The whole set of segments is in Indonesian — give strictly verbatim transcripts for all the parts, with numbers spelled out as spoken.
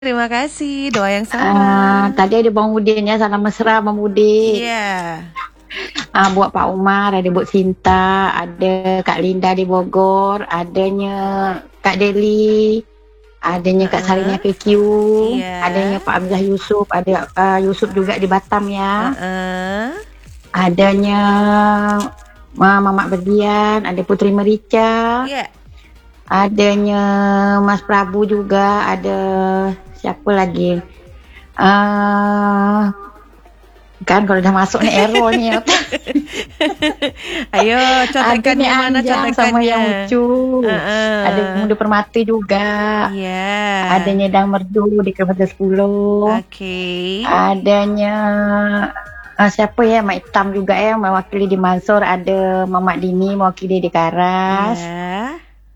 Terima kasih, doa yang Ah, sama. tadi ada Bang Udin ya, salam mesra Bang Udin. Iya. Ah, buat Pak Umar, ada buat Sinta, ada Kak Linda di Bogor, adanya Kak Deli, adanya Kak Sarina Heeh. K Q, Iya. adanya Pak Abdullah Yusuf, ada ah, Yusuf juga di Batam ya. Heeh. Adanya Ma- Mamak Berdian, ada Putri Merica, Iya. adanya Mas Prabu juga, ada siapa lagi? Ah, kan kalau udah masuk nih error nih. Ayo, Ada contekannya nih mana Anjang sama contekannya? yang lucu. Heeh. Ada Muda Permati juga. Iya. Adanya Dang Merdu di kilometer sepuluh. Oke. Adanya ah, siapa ya, Mak Hitam juga ya mewakili di Mansur. Ada Mamak Dini mewakili di Karas. Iya.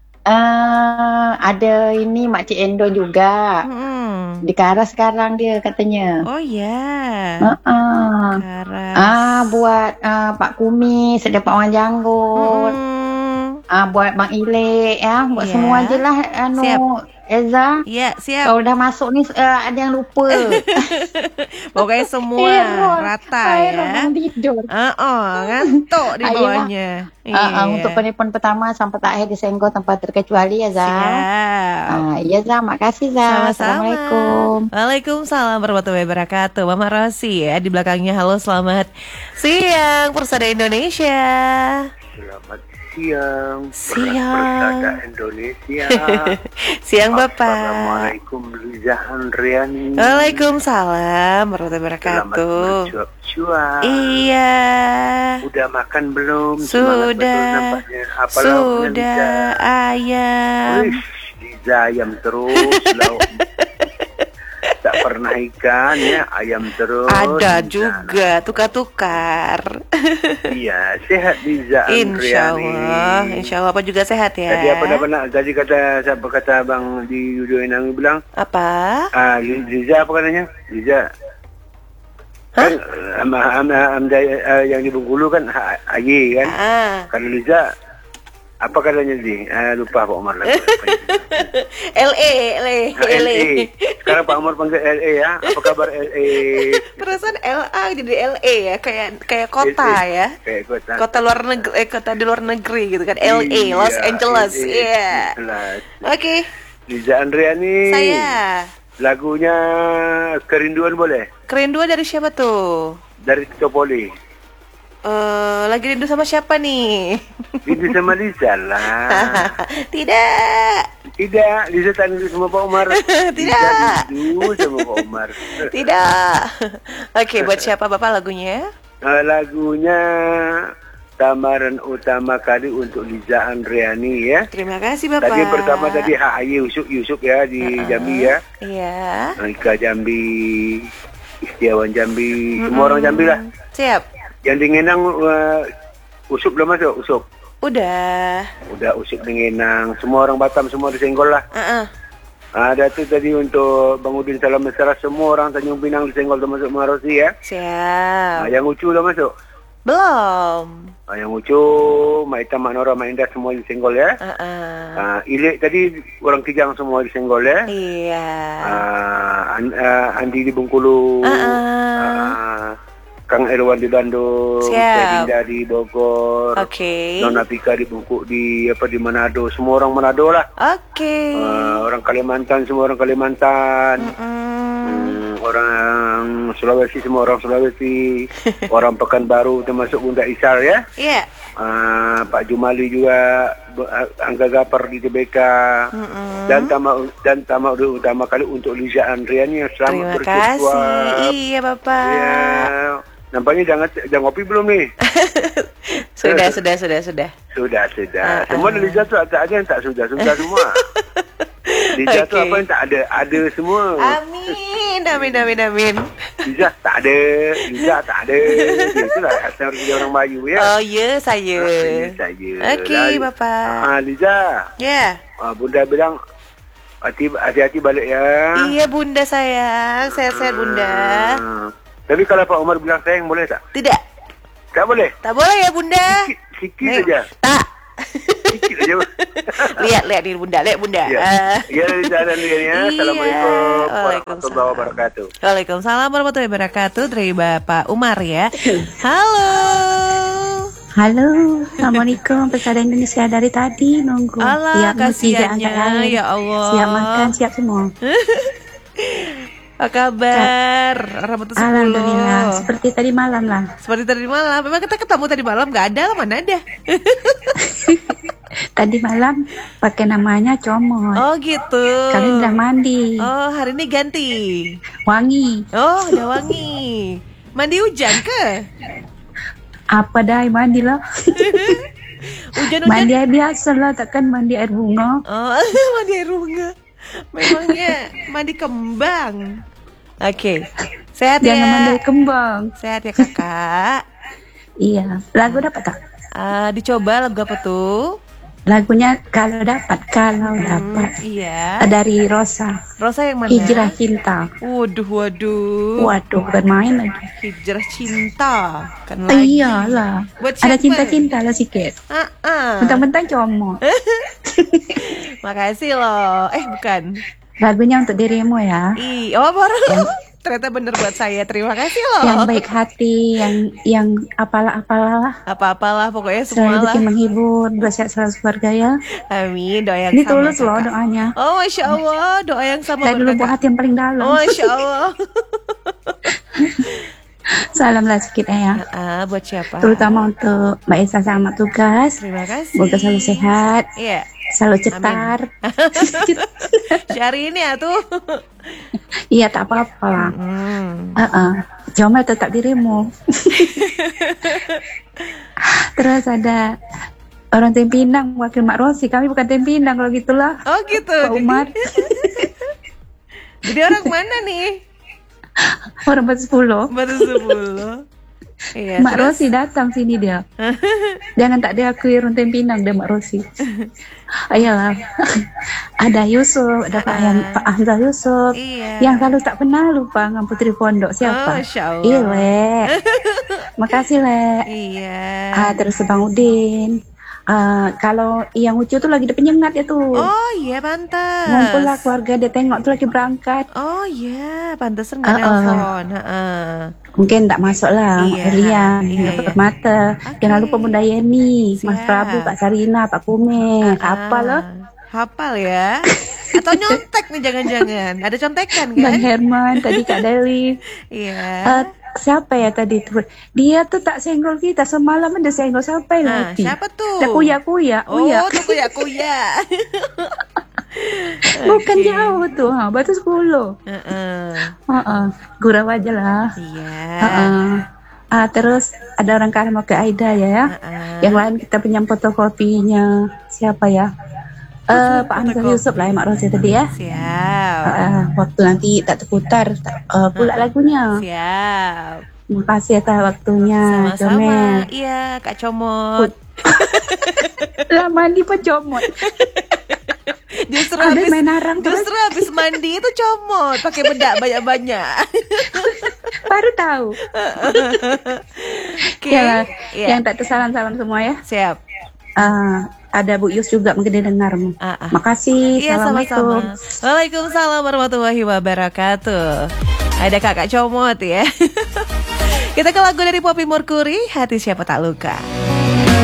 Ah, ada ini Mak Cik Endo juga. Mm-mm. Di Karas sekarang dia katanya. Oh ya. Ah, Karas. ah buat ah, Pak Kumis, ada Pak Wan Janggut. Mm-mm. Ah, buat Bang Ile ya, buat Iya. semua je lah anu Siap. Eza. Iya, siap. Kalau udah masuk ni uh, ada yang lupa. Pokoknya semua Error. rata Error ya. bangun tidur. Heeh, ngantuk di Ayolah. bawahnya. Ah, ah, untuk penelpon pertama sampai terakhir disenggol tanpa terkecuali ya, Za. Siap. Ah, iya, Za. Makasih, Za. Sama-sama. Assalamualaikum. Waalaikumsalam warahmatullahi wabarakatuh. Mama Rosi ya di belakangnya. Halo, selamat siang Persada Indonesia. Selamat siang, Siang. Persada Indonesia. Siang Bapak. Assalamualaikum Liza Handriani. Waalaikumsalam warahmatullahi Selamat wabarakatuh. bercuap-cuap. Iya. Udah makan belum? Semangat Sudah. betul nampaknya. Apa lauknya, Sudah Liza? ayam. Wih, Liza ayam terus. Lauk. Tak pernah ikan ya, ayam terus. Ada Liza. juga tukar-tukar. Iya, sehat Liza Insya Handriani. Allah, Insya Allah apa juga sehat ya. Tadi apa dah nak? Tadi kata siapa kata abang di Yudo Enang bilang? Apa? Ah, Liza apa katanya? Liza. Kan am, am, am, uh, yang di Bengkulu kan ha- Aye kan. Ah. Kalau Liza apa katanya sih? Uh, lupa Pak Umar lagi. L E, L E, Ah, L L A. E. Sekarang Pak Umar panggil L A ya. Apa kabar L A? Perasaan L A jadi L E ya, kayak kayak kota L A. ya. Kayak kota. Kota luar negeri, eh, kota di luar negeri gitu kan. L A, Los Iya, Angeles. L A, Iya. Jelas. Oke, Liza Andriani. saya. Lagunya Kerinduan boleh? Kerinduan dari siapa tuh? Dari Tito Poli. Eh, lagi rindu sama siapa nih? Rindu sama Liza lah. Tidak. Tidak, Liza tak rindu sama Pak Umar. Tidak. Liza rindu sama Pak Umar. Tidak. Oke, buat siapa Bapak lagunya? Uh, lagunya Tamaran Utama Kali untuk Liza Andriani ya. Terima kasih Bapak. Tadi yang pertama tadi H A Y Yusuf Yusuf ya di Uh-uh. Jambi ya. Iya. Ika Jambi, Istiawan Jambi, semua orang Jambi lah. Siap. Yang di Ngenang uh, Usuk belum masuk, Usuk. Udah. Udah Usuk di Ngenang, semua orang Batam semua disenggol lah. Uh-uh. Ada tu tadi untuk Bang Udin Salam Mesra, semua orang Tanjung Pinang disenggol termasuk Marosi ya. Siap. Ah, yang Ucu dah masuk. Belum. Ah, yang Ucu, Mak Ita, Mak Nora, Mak Indah semua disenggol ya. Uh-uh. Ah, Ilik tadi orang Kijang semua disenggol ya. Iya. Ah, An- ah, Andi di Bengkulu. Uh-uh. Ah, Kang Erwan di Bandung, Siap. Dinda di Bogor, Oke. Nona Pika di Bungkuk di apa di Manado, semua orang Manado lah. Oke. Ah, orang Kalimantan semua orang Kalimantan. Mm-mm. Hmm, orang Sulawesi semua orang Sulawesi, orang Pekanbaru termasuk Bunda Isar ya. Iya. Uh, Pak Jumali juga, uh, Angga Gapar di T B K, Mm-mm. dan tamak dan tamak utama kali untuk Liza Andriani yang selamat Terima bercuap. kasih. Iya Bapak. Ya, nampaknya jangan jangan ngopi belum nih? Sudah, sudah, sudah, sudah. Sudah, sudah. Uh-uh. Semua Liza tu tak ada yang tak sudah, sudah semua. Liza tu Oke. apa yang tak ada, ada semua. Amin, amin, amin, amin. Liza tak ada, Liza tak ada. Itulah asal dia orang Melayu ya. Oh ya, saya. Ah, ya, saya. Oke, Lalu- Bapak. Ah, Liza. Ya. Ah, Bunda bilang hati hati-hati balik ya. Iya Bunda sayang, sehat-sehat Bunda. Ah, tapi kalau Pak Umar bilang sayang boleh tak? Tidak, Tak boleh. tak boleh ya Bunda. Sikit, sikit saja. Tak. Sedikit aja. Lihat, lihat nih bunda, lihat bunda. Ya, Ah. ya dari sana nih ya. Iya. Assalamualaikum warahmatullahi Waalaikumsalam. wabarakatuh. Waalaikumsalam warahmatullahi wabarakatuh. Dari Bapak Umar ya. Halo. Halo, Assalamualaikum. Pesada Indonesia dari tadi nunggu. Alah, Siap musik, kasihannya, angkat lain. ya Allah. Siap makan, siap semua. Apa kabar? Rambut sepuluh. Alhamdulillah, seperti tadi malam lah. Seperti tadi malam. Memang kita ketemu tadi malam nggak ada lah, mana ada. Tadi malam pakai namanya Comot. Oh gitu. Kalian udah mandi, Oh hari ini ganti. wangi. Oh udah wangi. Mandi hujan ke? Apa dah mandi lah? Hujan-hujan. Mandi air biasa lah, takkan mandi air bunga. Oh mandi air bunga. Memangnya mandi kembang. Oke. Sehat Jangan mandi ya. air kembang. Sehat ya kakak. Iya, lagu dapat tak? Ah, dicoba lagu apa tuh? Lagunya kalau dapat, kalau dapat. Iya. Dari Rosa, Rosa yang mana? Hijrah Cinta. Waduh, waduh. Waduh, bermain lagi. Hijrah cinta. Kan lagi. Iyalah. Buat Ada siapa? cinta-cinta lah sikit. Ah, ah. Mentang-mentang Comot. Makasih loh. Eh, bukan. Lagunya untuk dirimu ya. Ih, oh baru. Ternyata bener buat saya. Terima kasih loh. Yang baik hati, yang yang apalah-apalah. Apa-apalah pokoknya Selalu semualah. bikin menghibur, dua sehat selalu keluarga ya. Amin. Doa yang Ini sama. tulus loh Kakak. doanya. Oh, Masya Allah. Doa yang sama Dari buat lubuk kakak. hati yang paling dalam. Oh, Masya Allah. Salam lah sedikit ya. Ah, buat siapa? Terutama untuk Mbak Esa sama tugas. Terima kasih. Semoga selalu sehat, Iya. selalu cetar. Syari ini ya tuh. Iya tak apa-apa lah. Hmm. Uh-uh. Comel tetap dirimu. Terus ada orang Tempinang, wakil Mak Rosi. Kami bukan Tempinang kalau gitulah. Oh gitu. Pak Umar. Jadi orang mana nih? Orang Batu Sepuluh. Baru sepuluh. Iya. Mak terus? Rosi datang sini dia. Jangan tak diakui orang Tempinang dia Mak Rosi. Ayolah. Ada Yusuf, ada Pak, yang, Pak Hamzah Yusuf. Iya. Yang selalu tak pernah lupa dengan Putri Pondok. Oh, Siapa? Masya Allah. Iya, Le. Makasih, Le. Iya. Ah, terus Bang Udin. Ah, kalau yang Ucu tuh lagi ada penyengat ya tuh. Oh iya pantas. Ngumpul lah keluarga dia tengok tuh lagi berangkat. Oh iya, pantesan nggak Uh-uh. nelfon. Heeh. Mungkin tak masuk lah. Iya, Elian, iya, dapat iya. mata. Oke. Jangan lupa Bunda Yeni, Mas Siap. Prabu, Pak Sarina, Pak Kume. Apa Ah, loh? Hafal ya? Atau nyontek nih jangan-jangan? Ada contekan Bang kan? Herman, tadi Kak Deli. Iya. Eh, siapa ya tadi tuh? Dia tuh tak senggol kita semalam ada senggol sampai Nah, lagi. siapa tuh? Tak kuya-kuya, Oh, kuya. tuh kuya-kuya. Bukan Oke. jauh tuh, ha, Batu Sepuluh. Heeh. Heeh, gurau aja lah. Iya. Heeh. Ah, terus ada orang kan mau ke Aida ya. Heeh. Yang lain kita pinjam fotokopinya. Siapa ya? Eh, Pak Hamzah fotokopi. Yusuf lah yang Mak Rosi tadi ya. Siap. Ah, waktu nanti tak terputar tak, eh, pula lagunya. Siap. Terima kasih atas waktunya. Sama-sama. Comel. Iya, Kak Comot. Lah mandi pun comot. Justru Ada habis main arang terus. justru habis mandi itu comot pakai bedak banyak-banyak. Baru tahu. Oke. Ya, Iya. yang tak tersalam-salam semua ya. Siap. Ah, ada Bu Yus juga mungkin dia dengarmu. Ah, ah. Makasih. Iya Assalamualaikum. sama-sama. Waalaikumsalam warahmatullahi wabarakatuh. Ada kakak Comot ya. Kita ke lagu dari Poppy Mercury, Hati Siapa Tak Luka.